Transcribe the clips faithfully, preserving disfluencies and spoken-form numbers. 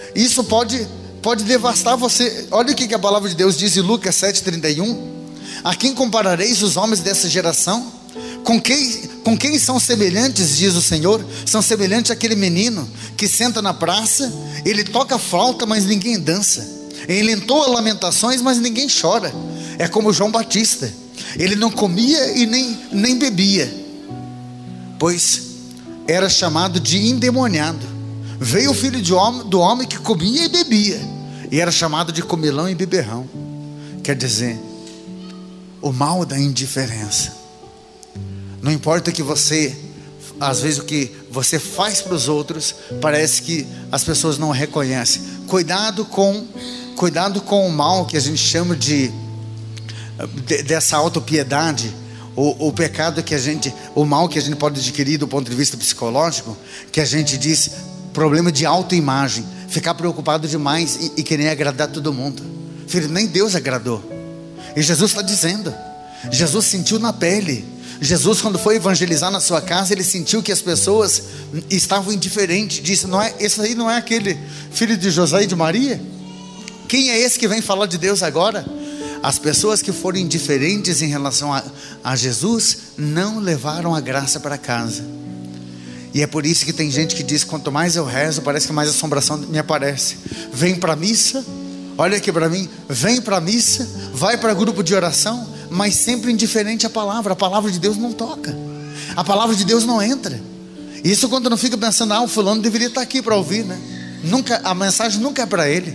isso pode, pode devastar você. Olha o que a palavra de Deus diz em Lucas sete, trinta e um. A quem comparareis os homens dessa geração? Com quem, com quem são semelhantes, diz o Senhor? São semelhantes àquele menino que senta na praça, ele toca flauta, mas ninguém dança, ele entoa lamentações, mas ninguém chora. É como João Batista, ele não comia e nem, nem bebia, pois era chamado de endemoniado. Veio o filho de homem, do homem que comia e bebia, e era chamado de comilão e beberrão. Quer dizer, o mal da indiferença. Não importa que você, às vezes o que você faz para os outros, parece que as pessoas não reconhecem. Cuidado com, cuidado com o mal que a gente chama de, de dessa autopiedade, o, o pecado que a gente, o mal que a gente pode adquirir do ponto de vista psicológico, que a gente diz problema de autoimagem, ficar preocupado demais e, e querer agradar todo mundo. Filho, nem Deus agradou. E Jesus está dizendo, Jesus sentiu na pele. Jesus, quando foi evangelizar na sua casa, ele sentiu que as pessoas estavam indiferentes. Disse, não é, esse aí não é aquele filho de José e de Maria? Quem é esse que vem falar de Deus agora? As pessoas que foram indiferentes em relação a, a Jesus, não levaram a graça para casa. E é por isso que tem gente que diz, quanto mais eu rezo, parece que mais assombração me aparece. Vem para a missa, olha aqui para mim, vem para a missa, vai para grupo de oração, mas sempre indiferente à palavra. A palavra de Deus não toca, a palavra de Deus não entra. Isso quando não fica pensando, ah, o fulano deveria estar aqui para ouvir, né? Nunca, a mensagem nunca é para ele.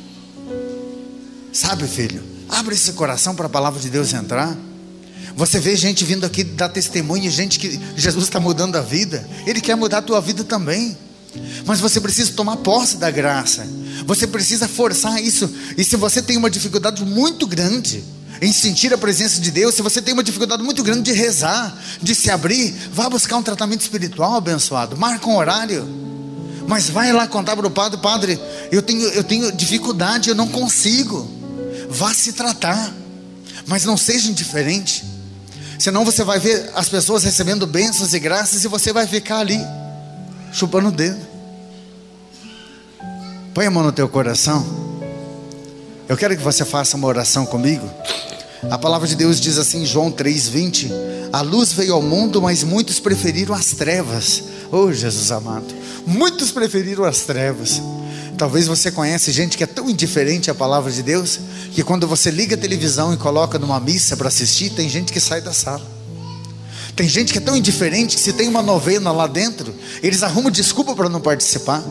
Sabe, filho, abre esse coração para a palavra de Deus entrar. Você vê gente vindo aqui dar testemunho, gente que Jesus está mudando a vida. Ele quer mudar a tua vida também, mas você precisa tomar posse da graça. Você precisa forçar isso. E se você tem uma dificuldade muito grande em sentir a presença de Deus, se você tem uma dificuldade muito grande de rezar, de se abrir, vá buscar um tratamento espiritual, abençoado. Marca um horário, mas vai lá contar para o padre, padre, eu tenho, eu tenho dificuldade, eu não consigo. Vá se tratar, mas não seja indiferente. Senão você vai ver as pessoas recebendo bênçãos e graças, e você vai ficar ali chupando o dedo. Põe a mão no teu coração. Eu quero que você faça uma oração comigo. A palavra de Deus diz assim em João três, vinte: a luz veio ao mundo, mas muitos preferiram as trevas. Oh Jesus amado, muitos preferiram as trevas. Talvez você conhece gente que é tão indiferente à palavra de Deus, que quando você liga a televisão e coloca numa missa para assistir, tem gente que sai da sala. Tem gente que é tão indiferente que se tem uma novena lá dentro, eles arrumam desculpa para não participar.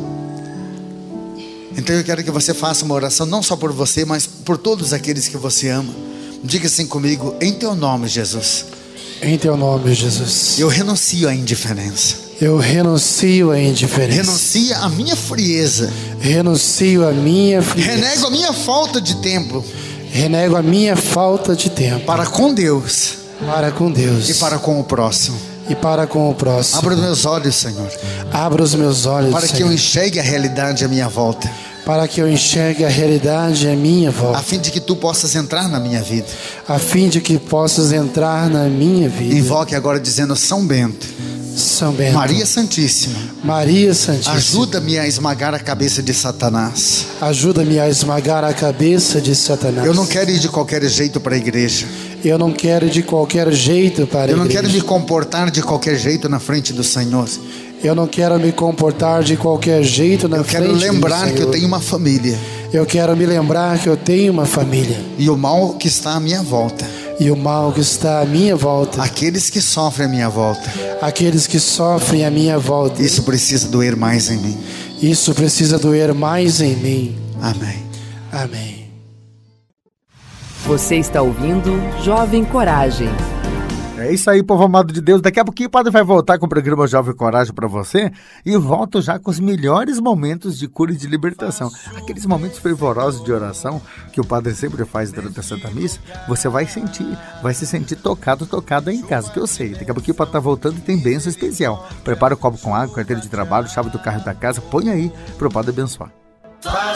Então eu quero que você faça uma oração, não só por você, mas por todos aqueles que você ama. Diga assim comigo: em teu nome, Jesus. Em teu nome, Jesus. Eu renuncio à indiferença. Eu renuncio à indiferença. Renuncio à minha frieza. Renuncio à minha frieza. Renego a minha falta de tempo. Renego a minha falta de tempo. Para com Deus. Para com Deus. E para com o próximo. E para com o próximo. Abra os meus olhos, Senhor. Abra os meus olhos, para que Senhor. eu enxergue a realidade à minha volta. Para que eu enxergue a realidade à minha volta. A fim de que tu possas entrar na minha vida. A fim de que possas entrar na minha vida. Invoque agora dizendo: São Bento, São Bento, Maria Santíssima, Maria Santíssima, ajuda-me a esmagar a cabeça de Satanás. Ajuda-me a esmagar a cabeça de Satanás. Eu não quero ir de qualquer jeito para a igreja. Eu não quero ir de qualquer jeito para a igreja. Eu não quero me comportar de qualquer jeito na frente do Senhor. Eu não quero me comportar de qualquer jeito na frente do Senhor. Eu quero lembrar que eu tenho uma família. Eu quero me lembrar que eu tenho uma família. E o mal que está à minha volta. E o mal que está à minha volta. Aqueles que sofrem à minha volta. Aqueles que sofrem à minha volta. Isso precisa doer mais em mim. Isso precisa doer mais em mim. Amém. Amém. Você está ouvindo Jovem Coragem. É isso aí, povo amado de Deus. Daqui a pouquinho o padre vai voltar com o programa Jovem Coragem para você. E volto já com os melhores momentos de cura e de libertação. Aqueles momentos fervorosos de oração que o padre sempre faz durante a Santa Missa. Você vai sentir, vai se sentir tocado, tocado aí em casa, que eu sei. Daqui a pouquinho o padre tá voltando e tem bênção especial. Prepara o copo com água, carteira de trabalho, chave do carro da casa. Põe aí para o padre abençoar.